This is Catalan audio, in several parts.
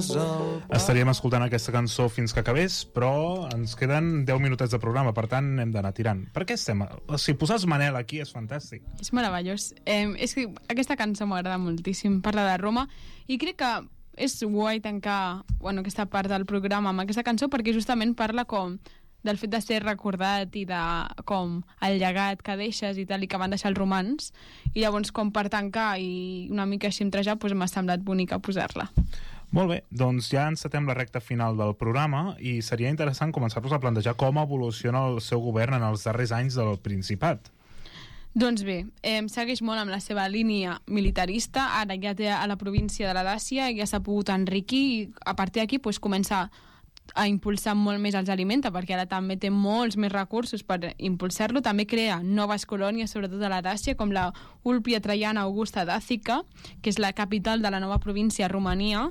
Estaríem escoltant aquesta cançó fins que acabés, però ens queden 10 minutets de programa, per tant hem d'anar tirant. Per què estem... Si poses Manel aquí és fantàstic. És meravellós. És que aquesta cançó m'agrada moltíssim, parla de Roma, i crec que és guai tancar aquesta part del programa amb aquesta cançó, perquè justament parla com del fet de ser recordat i de com el llegat que deixes i tal, i que van deixar els romans, i llavors com per tancar i una mica així entrejar, doncs m'ha semblat bonica posar-la. Molt bé, doncs ja encetem la recta final del programa i seria interessant començar-nos a plantejar com evoluciona el seu govern en els darrers anys del Principat. Doncs bé, segueix molt amb la seva línia militarista, ara ja té a la província de la Dàcia, ja s'ha pogut enriquir i a partir d'aquí comença a impulsar molt més els alimenta, perquè ara també té molts més recursos per impulsar-lo. També crea noves colònies, sobretot a la Dàcia, com la Ulpia Traiana Augusta Dàcica, que és la capital de la nova província Romania.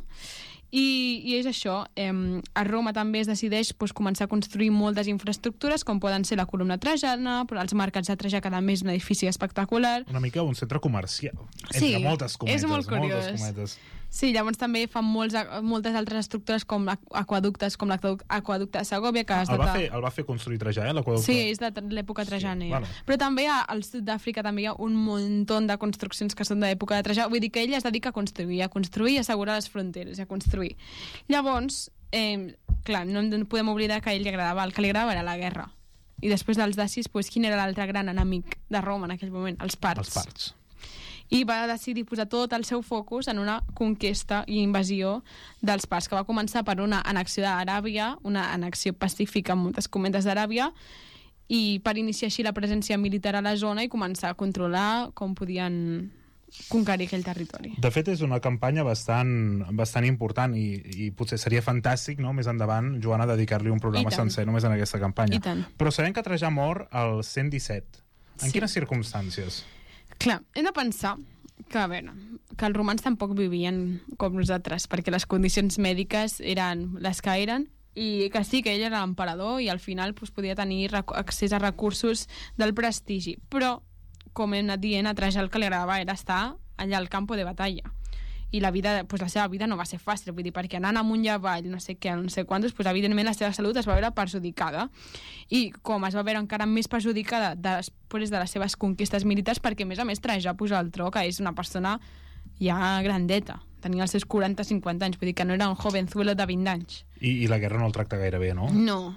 I és això, a Roma també es decideix començar a construir moltes infraestructures, com poden ser la columna Trajana, però els mercats de Trajà, cada més un edifici espectacular. Una mica un centre comercial, entre moltes cometes. És molt curiós. Moltes cometes. Sí, llavors també fan moltes altres estructures com aquaductes, com l'aquaducte de Segòvia, que el va fer construir Trajà, l'aquaducte? Sí, és de l'època trajana. Sí, vale. Però també al sud d'Àfrica també hi ha un munt de construccions que són de l'època de Trajà. Vull dir que ell es dedica a construir, i assegurar les fronteres, a construir. Llavors, clar, no podem oblidar que a ell el que li agradava era la guerra. I després dels dacis, quin era l'altre gran enemic de Roma en aquell moment? Els parts. I va decidir posar tot el seu focus en una conquesta i invasió dels parts, que va començar per una annexió d'Aràbia, una annexió pacífica amb moltes cometes d'Aràbia, i per iniciar així la presència militar a la zona i començar a controlar com podien conquerir aquell territori. De fet, és una campanya bastant important i potser seria fantàstic, no?, més endavant, Joana, dedicar-li un programa sencer només en aquesta campanya. Però sabem que Trajà mor al 117. En quines circumstàncies? Clar, hem de pensar que els romans tampoc vivien com nosaltres, perquè les condicions mèdiques eren les que eren, i que sí, que ell era l'emperador i al final podia tenir accés a recursos del prestigi. Però, com hem anat dient, a Trajà el que li agradava era estar allà al campo de batalla. I la seva vida no va ser fàcil, vull dir, perquè anant amunt i avall, no sé què, no sé quantos, evidentment la seva salut es va veure perjudicada. I com es va veure encara més perjudicada després de les seves conquestes militars, perquè a més Trajà puja al tro, que és una persona ja grandeta, tenia els seus 40-50 anys, vull dir que no era un jovenzuelo de 20 anys. I la guerra no el tracta gaire bé, no? No.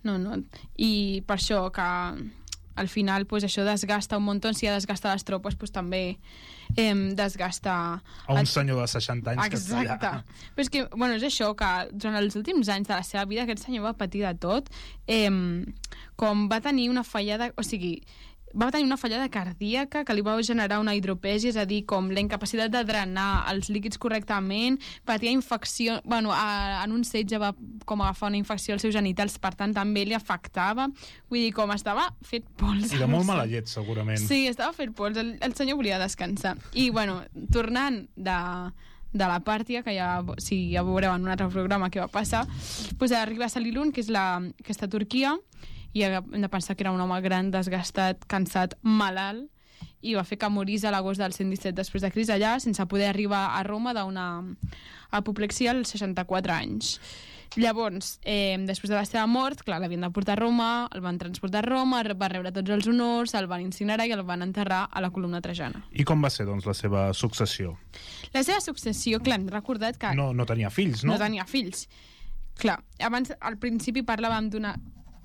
I per això que al final això desgasta un munt, si ha desgastat les tropes també desgasta a un senyor de 60 anys. Exacte. Que està allà. Però és que, és això, que durant els últims anys de la seva vida aquest senyor va patir de tot, com va tenir una fallada, va tenir una fallada cardíaca que li va generar una hidropèsia, és a dir, com la incapacitat de drenar els líquids correctament, patia infecció, en un setge va com agafar una infecció als seus genitals, per tant també li afectava, vull dir, com estava fet pols. I de molt mala llet, segurament. Sí, estava fet pols, el senyor volia descansar. I, tornant de la Pàrtia, que ja veureu en un altre programa què va passar, arriba a Salilun, que és aquesta Turquia, i hem de pensar que era un home gran, desgastat, cansat, malalt, i va fer que morís a l'agost del 117 després de Crist allà, sense poder arribar a Roma d'una apoplexia als 64 anys. Llavors, després de la seva mort, clar, l'havien de portar a Roma, el van transportar a Roma, va rebre tots els honors, el van incinerar i el van enterrar a la columna Trajana. I com va ser, doncs, la seva successió? La seva successió, clar, hem recordat que... No tenia fills, no? No tenia fills. Clar, abans, al principi parlàvem d'una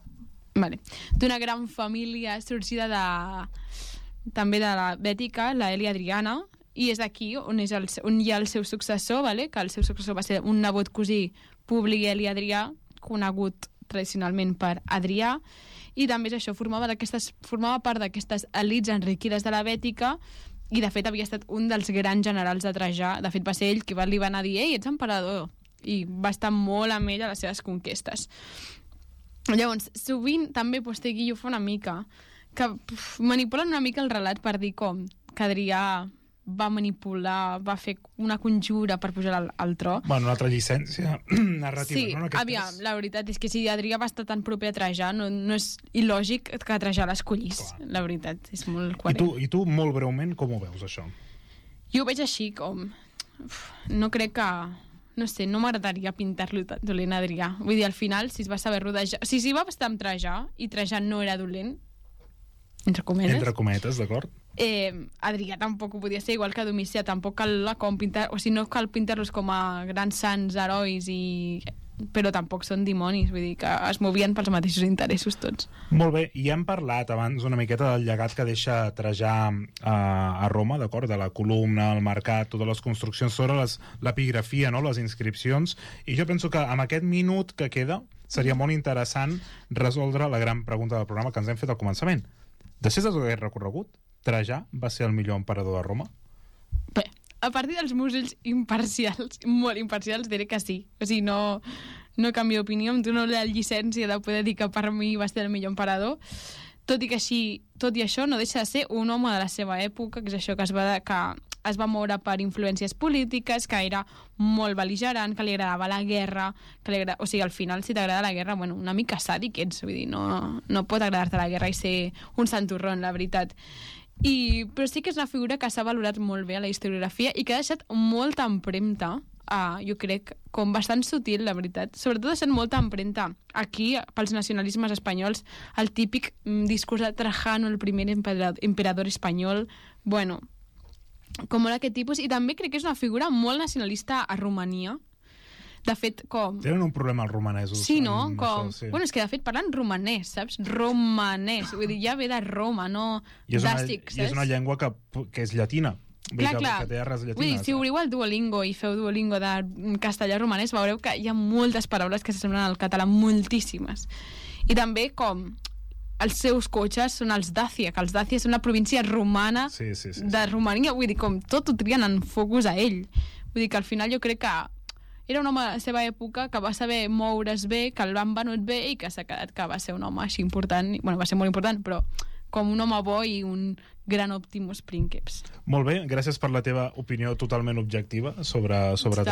gran família sorgida també de la Bètica, la Èlia Adriana, i és aquí on hi ha el seu successor, que el seu successor va ser un nebot cosí, Publi Èli Adrià, conegut tradicionalment per Adrià, i també és això, formava part d'aquestes elits enriquides de la Bètica, i de fet havia estat un dels grans generals de Trajà. De fet va ser ell qui li va anar a dir ets emperador, i va estar molt amb ell a les seves conquestes. Llavors, sovint també Posteguillo fa una mica que manipulen una mica el relat per dir com que Adrià va manipular, va fer una conjura per pujar al tro. Una altra llicència narrativa. Sí, no? la veritat és que si Adrià va estar tan proper a Trajà, no és il·lògic que Trajà l'escollís. La veritat, és molt coherent. I tu, molt breument, com ho veus, això? Jo ho veig així, com... No crec no sé, no m'agradaria pintar-lo dolent a Adrià. Vull dir, al final, si es va saber rodejar... Si s'hi va estar amb Trajà, i Trajà no era dolent, entre cometes, d'acord. Adrià tampoc ho podia ser, igual que Domicià, tampoc cal pintar... O sigui, no cal pintar-los com a grans sants, herois però tampoc són dimonis, vull dir que es movien pels mateixos interessos tots. Molt bé, i hem parlat abans una miqueta del llegat que deixa Trajà a Roma, d'acord? De la columna, el mercat, totes les construccions, sobre l'epigrafia, no? Les inscripcions, i jo penso que amb aquest minut que queda seria molt interessant resoldre la gran pregunta del programa que ens hem fet al començament. Després de tot aquest recorregut, Trajà va ser el millor emperador de Roma? Bé, a partir dels musells imparcials, molt imparcials, diré que sí. O sigui, no canvio d'opinió, em dono la llicència de poder dir que per mi va ser el millor emperador, tot i això no deixa de ser un home de la seva època, que és això que es va moure per influències polítiques, que era molt bel·ligerant, que li agradava la guerra, o sigui, al final, si t'agrada la guerra, bueno, una mica sàdic ets, vull dir, no pot agradar-te la guerra i ser un santurrón, la veritat. Però sí que és una figura que s'ha valorat molt bé a la historiografia i que ha deixat molta empremta, jo crec, com bastant sutil, la veritat. Sobretot ha deixat molta empremta aquí, pels nacionalismes espanyols, el típic discurs de Trajano, el primer emperador espanyol, bueno, com molt aquest tipus, i també crec que és una figura molt nacionalista a Romania. De fet, com... Tenen un problema els romanesos. Sí, no? Com... Sí. Bueno, és que de fet parlen romanès, saps? Romanès. Vull dir, ja ve de Roma, no d'àstic, saps? I és una llengua que és llatina. Clar. Que té arrels llatines. Vull dir, si obriu el Duolingo i feu Duolingo de castellà-romanès, veureu que hi ha moltes paraules que s'assemblen al català, moltíssimes. I també com... Els seus cotxes són els Dàcia, que els Dàcia són la província romana de Romania. Vull dir, com tot ho trien en focus a ell. Vull dir que al final jo crec que era un home a la seva època que va saber moure's bé, que el van venut bé i que s'ha quedat que va ser un home així important. Bueno, va ser molt important, però com un home bo i un gran Optimus Princeps. Molt bé, gràcies per la teva opinió totalment objectiva sobre